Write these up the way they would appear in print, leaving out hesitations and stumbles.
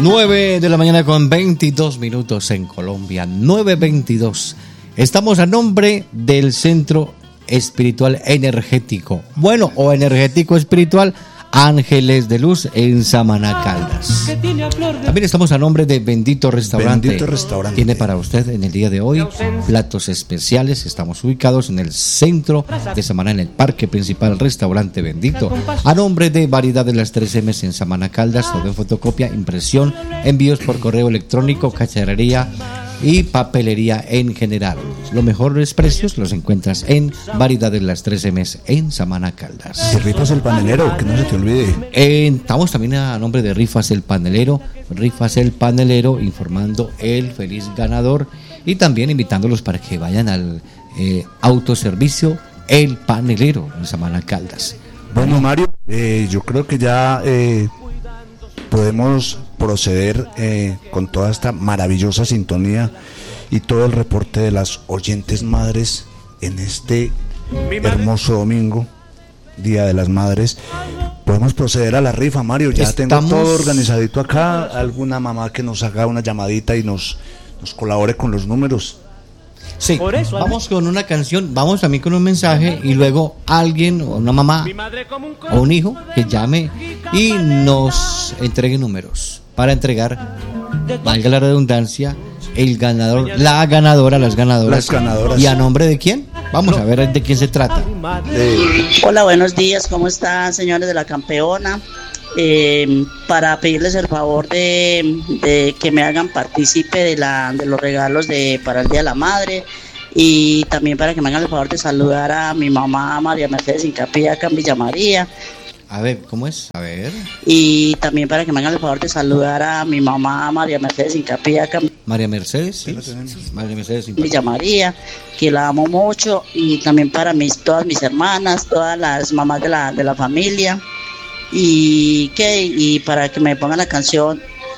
9 de la mañana con 22 minutos en Colombia, 9:22. Estamos a nombre del Centro Espiritual Energético, bueno, o energético espiritual Ángeles de Luz en Samaná, Caldas. También estamos a nombre de Bendito Restaurante. Bendito Restaurante. Tiene para usted en el día de hoy platos especiales. Estamos ubicados en el centro de Samaná, en el parque principal Restaurante Bendito. A nombre de Variedad de las 3M's en Samaná, Caldas, todo en fotocopia, impresión, envíos por correo electrónico, cacharrería y papelería en general. Los mejores precios los encuentras en Variedad de las 3M's en Samaná, Caldas. Y Rifas el Panelero, que no se te olvide. Estamos también a nombre de Rifas el Panelero, informando el feliz ganador y también invitándolos para que vayan al autoservicio El Panelero en Samaná, Caldas. Bueno, Mario, yo creo que ya podemos proceder con toda esta maravillosa sintonía y todo el reporte de las oyentes madres en este hermoso domingo, Día de las Madres. Podemos proceder a la rifa, Mario. Ya tengo todo organizadito acá. Alguna mamá que nos haga una llamadita y nos colabore con los números. Sí, vamos con una canción, vamos también con un mensaje y luego alguien, o una mamá o un hijo que llame y nos entregue números para entregar, valga la redundancia, el ganador, las ganadoras. ¿Y a nombre de quién? Vamos a ver de quién se trata. Hola, buenos días, ¿cómo están, señores de la campeona? Para pedirles el favor de que me hagan partícipe de los regalos para el Día de la Madre, y también para que me hagan el favor de saludar a mi mamá María Mercedes Hincapié acá en Villa María. A ver, ¿cómo es? A ver. Y también para que me hagan el favor de saludar a mi mamá María Mercedes Hincapié acá en María Mercedes, sí. María Mercedes Hincapié. Villa María, que la amo mucho, y también para todas mis hermanas, todas las mamás de la familia. Y para que me pongan la canción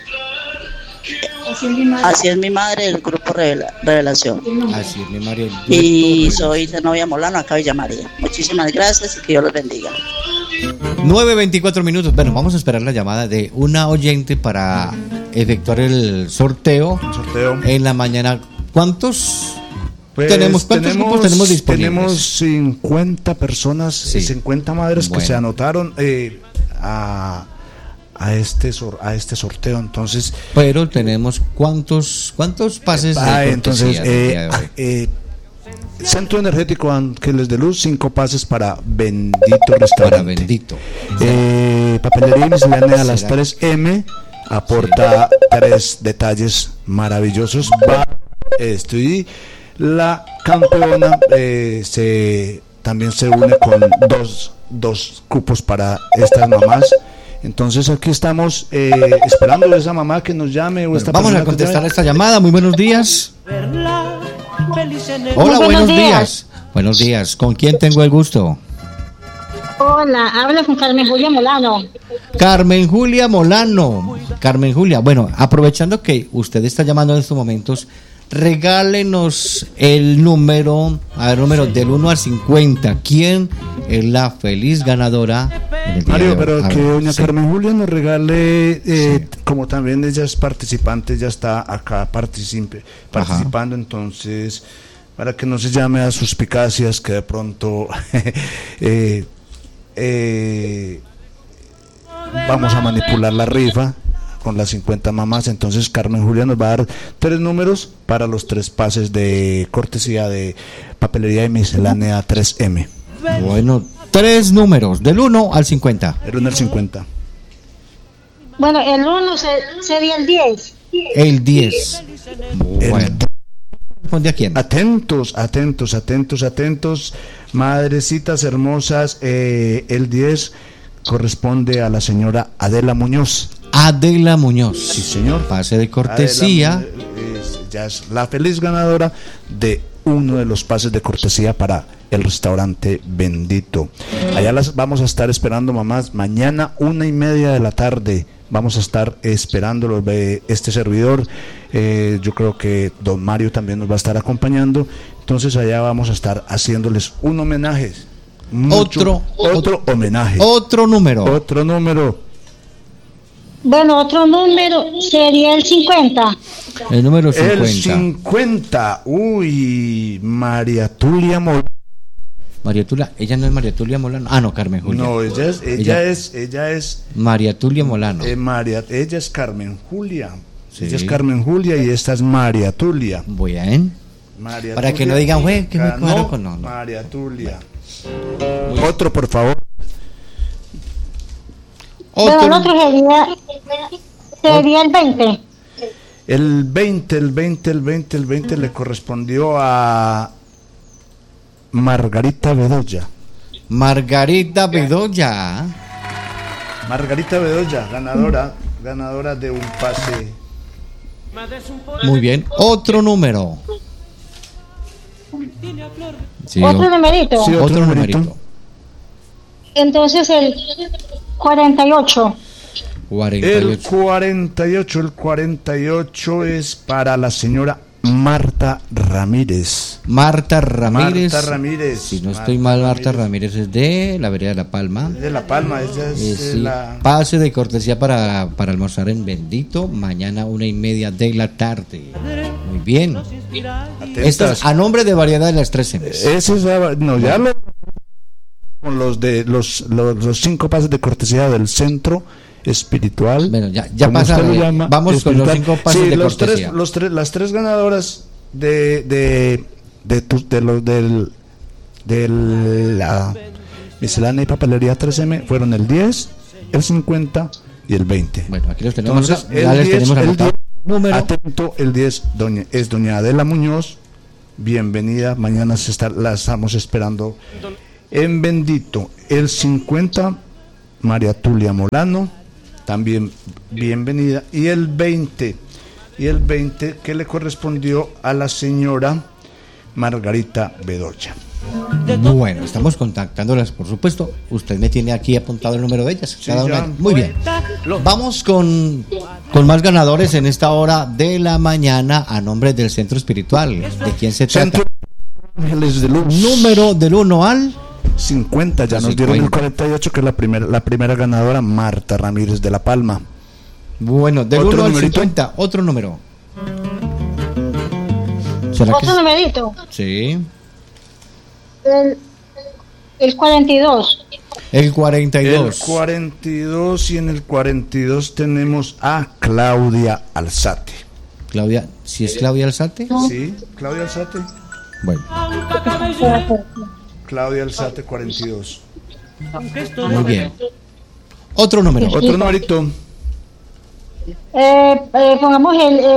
Así es mi madre, del grupo Revelación. Así es mi madre. Y soy Zenobia Molano, acá Villa María. Muchísimas gracias y que Dios los bendiga. 9:24 minutos. Bueno, vamos a esperar la llamada de una oyente para efectuar el sorteo. En la mañana. ¿Cuántos? ¿Cuántos grupos tenemos disponibles? Tenemos 50 personas, sí. 50 madres que se anotaron a este sorteo. Entonces, pero tenemos ¿cuántos pases de cortesía? Centro Energético Ángeles de Luz, 5 pases para Bendito Restaurante. Para Bendito. Papelería y miscelánea a las 3M aporta 3 detalles maravillosos. Y la campeona también se une con dos cupos para estas mamás. Entonces aquí estamos esperando a esa mamá que nos llame. Vamos a contestar esta llamada. Muy buenos días. Hola, buenos días. Buenos días. ¿Con quién tengo el gusto? Hola, hablo con Carmen Julia Molano. Carmen Julia Molano. Carmen Julia, bueno, aprovechando que usted está llamando en estos momentos, regálenos el número del 1 al 50. ¿Quién es la feliz ganadora? Mario, pero que doña Carmen Julia nos regale, como también ella es participante, ya está acá participando, entonces, para que no se llame a suspicacias que de pronto vamos a manipular la rifa con las 50 mamás. Entonces Carmen Julia nos va a dar 3 números para los 3 pases de cortesía de Papelería y Miscelánea 3M. Bueno, 3 números, del 1 al 50. El 1 al 50. Bueno, el 1 sería el 10. El 10. Bueno. ¿Responde a quién? Atentos, madrecitas hermosas. El 10 corresponde a la señora Adela Muñoz. Adela Muñoz. Sí, señor. Pase de cortesía. Ya es la feliz ganadora de uno de los pases de cortesía para el restaurante Bendito. Allá las vamos a estar esperando, mamás. Mañana 1:30 de la tarde vamos a estar esperándolos de este servidor. Yo creo que don Mario también nos va a estar acompañando. Entonces allá vamos a estar haciéndoles un homenaje. Otro homenaje. Otro número. Bueno, otro número sería el 50. El número 50. El 50. Uy, María Tulia Molano. María Tulia, ella no es María Tulia Molano. Ah, no, Carmen Julia. No, ella es María Tulia Molano. Ella es Carmen Julia. Sí. Ella es Carmen Julia y esta es María Tulia. Bien. María Para Tulia, que no digan, güey, que me cuadro con no. María Tulia. Otro, por favor. Bueno, el otro sería el 20. El 20 le correspondió a Margarita Bedoya. Margarita Bedoya. Margarita Bedoya, ganadora de un pase. Muy bien. Otro número. Sí, Otro numerito. Sí, otro numerito. Entonces el 48. 48. El 48 es para la señora Marta Ramírez. Marta Ramírez. Si no estoy mal, Marta Ramírez es de la vereda de La Palma. De La Palma, ella es Sí. la... Pase de cortesía para almorzar en Bendito, mañana 1:30 de la tarde. Muy bien. Esto es a nombre de Variedad de las 3 M's. Ese es, no, ya lo con los de los 5 pases de cortesía del centro espiritual. Bueno, ya como pasa. usted lo llama, Vamos espiritual. con los 5 pases Sí, de los cortesía. las tres ganadoras de la miscelánea y papelería 3M fueron el 10, el 50 y el 20. Bueno, aquí los tenemos. Entonces, Ya les tenemos el anotado. 10, Número. atento, el 10 es doña Adela Muñoz. Bienvenida, mañana la estamos esperando en Bendito. El 50, María Tulia Molano, también bienvenida. Y el 20 que le correspondió a la señora Margarita Bedoya. Bueno, estamos contactándolas, por supuesto. Usted me tiene aquí apuntado el número de ellas. Sí, Cada una. ya. Muy bien. Vamos con más ganadores en esta hora de la mañana a nombre del Centro Espiritual. ¿De quién se trata? Centro Ángeles de Luz. Número del 1 al 50, ya nos 50. dieron el 48, que es la primera ganadora, Marta Ramírez de La Palma. Bueno, del ¿Otro 1 al numerito? 50, otro número. ¿Será que Otro numerito. sí? El 42. El 42. El 42, y en el 42 tenemos a Claudia Alzate. Claudia, ¿si es Claudia Alzate? ¿Sí? Claudia Alzate. Bueno, Claudia Alzate, 42. muy bien. Otro número. Otro numerito. Pongamos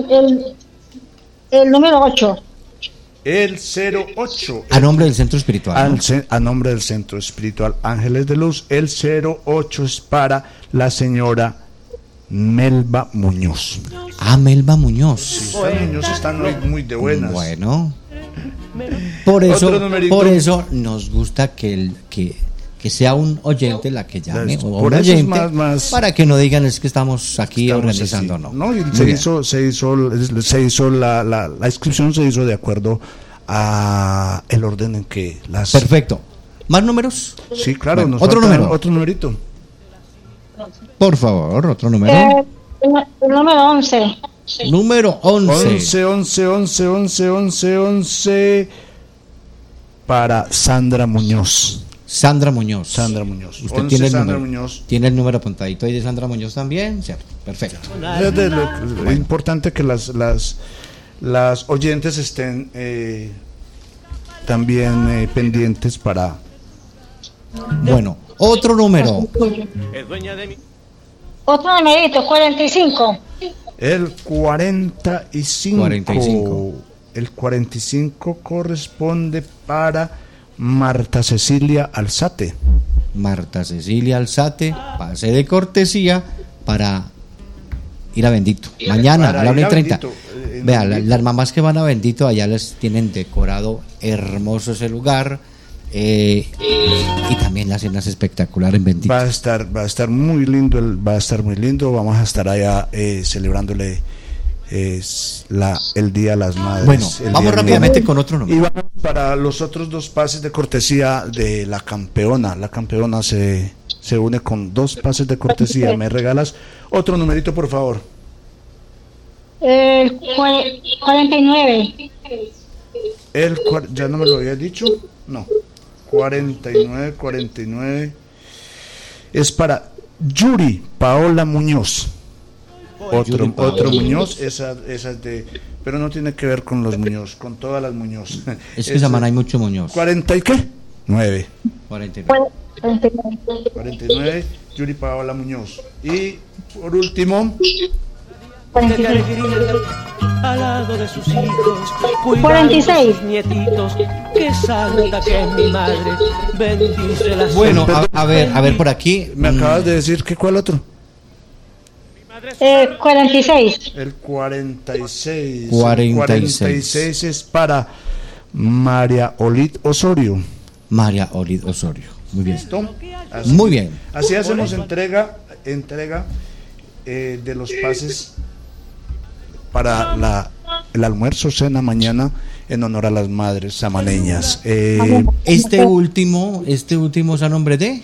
el número 8. El 08. A nombre del Centro Espiritual, ¿no? A nombre del Centro Espiritual Ángeles de Luz. El 08 es para la señora Melba Muñoz. Melba Muñoz. Estas Muñoz están hoy muy de buenas. Bueno, por Otro numerito. eso nos gusta que sea un oyente la que llame, o Por un eso es oyente, más- para que no digan es que estamos aquí Estamos organizando, así. no. Y Muy se bien. hizo la inscripción se hizo de acuerdo a el orden en que las... Perfecto. ¿Más números? Sí, claro. Bueno, nos otro falta número. Otro numerito. Por favor, otro número. El número 11. Número 11. 11 para Sandra Muñoz. Sandra Muñoz. Usted 11 tiene el Sandra número. Muñoz. ¿Tiene el número apuntadito ahí de Sandra Muñoz también? Cierto. Perfecto. Es importante que las oyentes estén también pendientes para... Bueno, otro número. Otro numerito, 45. El 45. 45. El 45 corresponde para Marta Cecilia Alzate. Marta Cecilia Alzate, pase de cortesía para ir a Bendito. Mañana Para a la ir a 1:30. Bendito, Vea, Bendito. las mamás que van a Bendito allá les tienen decorado hermoso ese lugar. Y también la cena es espectacular en Bendito. Va a estar muy lindo, Vamos a estar allá celebrándole es el Día de las Madres. Bueno, el vamos Día rápidamente Mundial. con otro Y número. vamos para los otros 2 pases de cortesía de la campeona. La campeona se une con 2 pases de cortesía. ¿Me regalas otro numerito, por favor? 49. ¿Ya no me lo había dicho? No. 49. Es para Yuri Paola Muñoz. Yuri Paola Otro Muñoz, esa es de... Pero no tiene que ver con los Muñoz, con todas las Muñoz. Es que Samaná hay mucho Muñoz. 40 y qué? 9. 49. 49, Yuri Paola Muñoz. Y por último, de alegría al lado de sus hijos, 46. sus nietitos, que santa que es mi madre, bendícela. Bueno, a ver por aquí. me acabas de decir que ¿cuál otro? 46. El 46. 46 es para María Olid Osorio. María Olid Osorio. Muy bien. ¿Listo? Muy bien. Así hacemos entrega de los pases para el almuerzo, cena mañana en honor a las madres samaneñas. Este último es a nombre de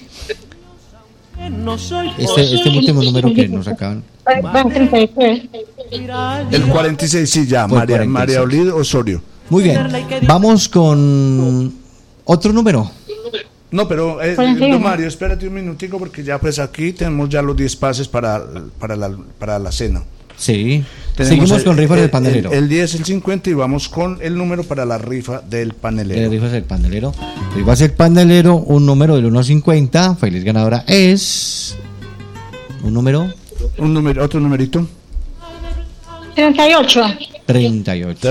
este último número que nos acaban. Van 33. El 46, sí, ya, Fue 46. María Olid Osorio. Muy bien. Vamos con otro número. No, pero 41. don Mario, espérate un minutico porque ya pues aquí tenemos ya los 10 pases para la cena. Sí. Tenemos Seguimos con rifas del panelero. El 10, el 50 y vamos con el número para la rifa del panelero. Rifas del panelero. Rifas del panelero, un número del 1 al 50. Feliz ganadora es un número Otro numerito. 38. 38.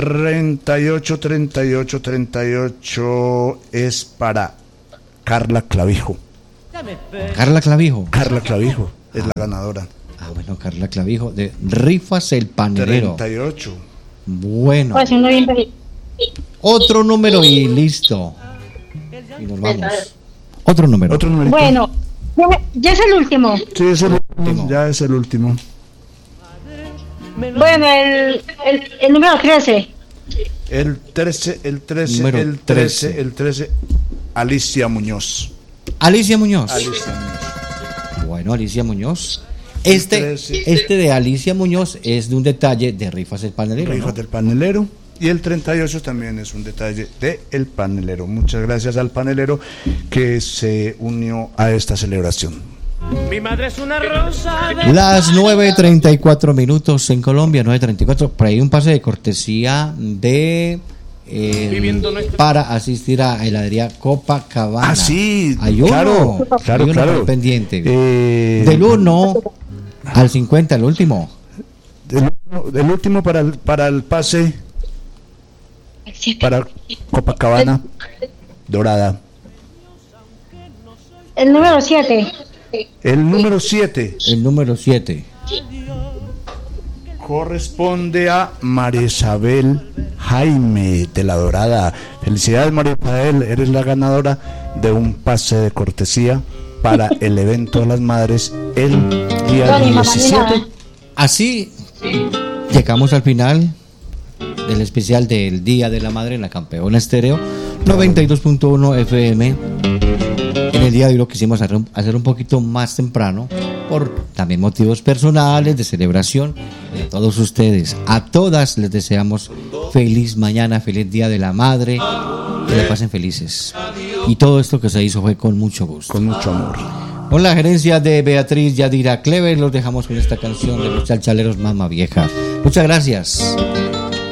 38 es para Carla Clavijo. Carla Clavijo. Carla Clavijo es la ganadora. Ah, bueno, Carla Clavijo de Rifas el Panelero. 38. Bueno, Pues uno bien. otro número y listo. Y nos vamos. Otro número. Otro numerito. Bueno, ya es el último. Sí, es el último. Ya es el último. Bueno, el número 13. El 13, Número el 13, Alicia Muñoz. Alicia Muñoz. Alicia Muñoz. Bueno, Alicia Muñoz. El Este 13. de Alicia Muñoz es de un detalle de Rifas el Panelero. ¿no? Rifas del panelero. Y el 38 también es un detalle de el panelero. Muchas gracias al panelero que se unió a esta celebración. Mi madre es una rosa de... Las 9:34 minutos en Colombia, 9:34. Por ahí un pase de cortesía de para asistir a heladería Copacabana. Ah, sí, Hay uno, claro, hay uno claro. pendiente. Del Del 1 al 50, el último. Del último para el pase para Copacabana Dorada. El número 7. El número 7 El número 7. corresponde a María Isabel Jaime de la Dorada. Felicidades, María Isabel, eres la ganadora de un pase de cortesía para el evento de las madres el día 17. Así llegamos al final del especial del Día de la Madre en la Campeona Estéreo 92.1 FM. En el día de hoy lo quisimos hacer un poquito más temprano por también motivos personales de celebración de todos ustedes. A todas les deseamos feliz mañana, feliz Día de la Madre, que la pasen felices. Y todo esto que se hizo fue con mucho gusto. Con mucho amor. Con la gerencia de Beatriz Yadira Clever los dejamos con esta canción de los Chalchaleros Mama Vieja. Muchas gracias.